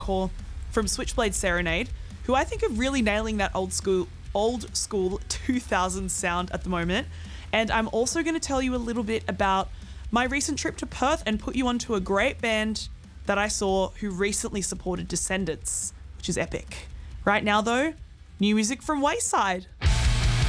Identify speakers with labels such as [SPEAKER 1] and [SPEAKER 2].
[SPEAKER 1] core from Switchblade Serenade, who I think are really nailing that old school 2000s sound at the moment. And I'm also going to tell you a little bit about my recent trip to Perth and put you onto a great band that I saw who recently supported Descendants, which is epic. Right now though, new music from Wayside.